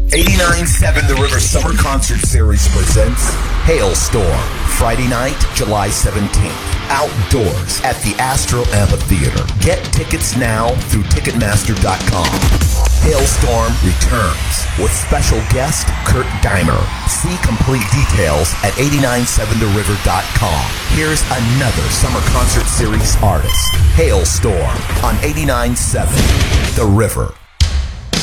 89.7 The River Summer Concert Series presents Hailstorm, Friday night, July 17th. Outdoors at the Astro Amphitheater. Get tickets now through Ticketmaster.com. Hailstorm returns with special guest Kurt Dimer. See complete details at 897theriver.com. Here's another Summer Concert Series artist, Hailstorm, on 89.7 The River.